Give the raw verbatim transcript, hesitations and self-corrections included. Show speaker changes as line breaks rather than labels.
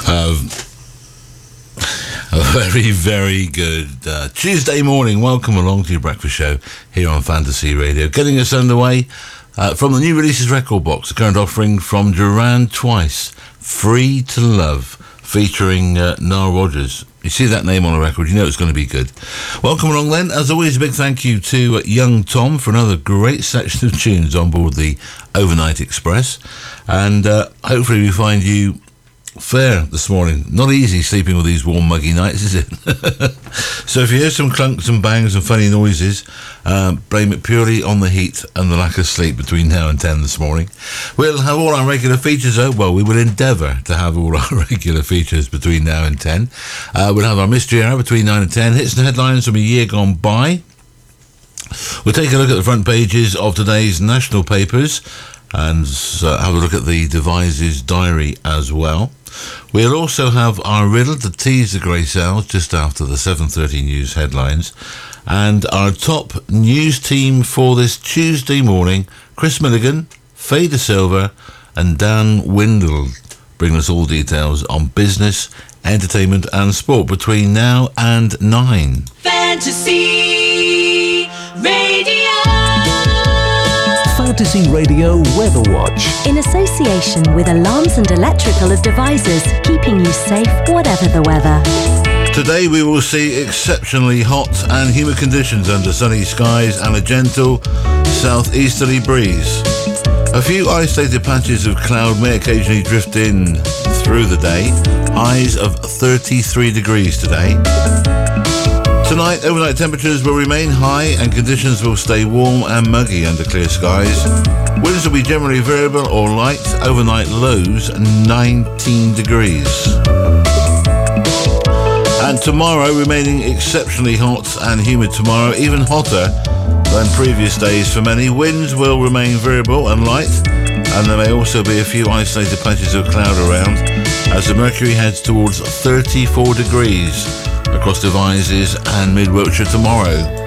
Um, a very, very good uh, Tuesday morning. Welcome along to your breakfast show here on Fantasy Radio. Getting us underway uh, from the new releases record box, the current offering from Duran Twice, Free to Love, featuring uh, Nile Rodgers. You see that name on a record, you know it's going to be good. Welcome along then. As always, a big thank you to uh, Young Tom for another great section of tunes on board the Overnight Express. And uh, hopefully we find you fair this morning. Not easy sleeping with these warm, muggy nights, is it? So if you hear some clunks and bangs and funny noises, uh, blame it purely on the heat and the lack of sleep between now and ten this morning. We'll have all our regular features, though. Well, we will endeavour to have all our regular features between now and ten. Uh, we'll have our mystery hour between nine and ten. Hits and headlines from a year gone by. We'll take a look at the front pages of today's national papers and uh, have a look at the Devises diary as well. We'll also have our riddle to tease the grey cells just after the seven thirty news headlines. And our top news team for this Tuesday morning, Chris Milligan, Faye De Silva and Dan Windle, bring us all details on business, entertainment and sport between now and nine.
Fantasy Radio.
Fantasy Radio Weather Watch.
In association with Alarms and Electrical Devices, keeping you safe whatever the weather.
Today we will see exceptionally hot and humid conditions under sunny skies and a gentle southeasterly breeze. A few isolated patches of cloud may occasionally drift in through the day. Highs of thirty-three degrees today. Tonight, overnight temperatures will remain high and conditions will stay warm and muggy under clear skies. Winds will be generally variable or light. Overnight lows nineteen degrees. And tomorrow, remaining exceptionally hot and humid tomorrow, even hotter than previous days for many. Winds will remain variable and light, and there may also be a few isolated patches of cloud around as the mercury heads towards thirty-four degrees across Devizes and Mid Wiltshire tomorrow.